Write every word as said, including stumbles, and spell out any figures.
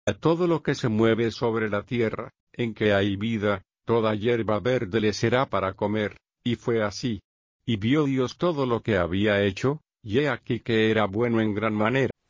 A todo lo que se mueve sobre la tierra, en que hay vida, toda hierba verde le será para comer. Y fue así. Y vio Dios todo lo que había hecho, y he aquí que era bueno en gran manera.